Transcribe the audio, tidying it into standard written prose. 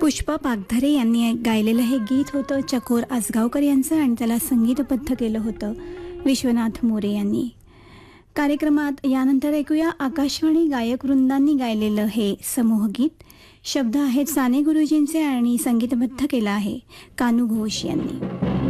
पुष्पा पागधरे यांनी गायलेलं हे गीत होतं चकोर आसगावकर यांचं आणि त्याला संगीतबद्ध केलं होतं विश्वनाथ मोरे यांनी. कार्यक्रमात यानंतर ऐकूया आकाशवाणी गायक वृंदांनी गायलेलं हे समूहगीत. शब्द आहेत साने गुरुजींचे आणि संगीतबद्ध केलं आहे कानू घोष यांनी.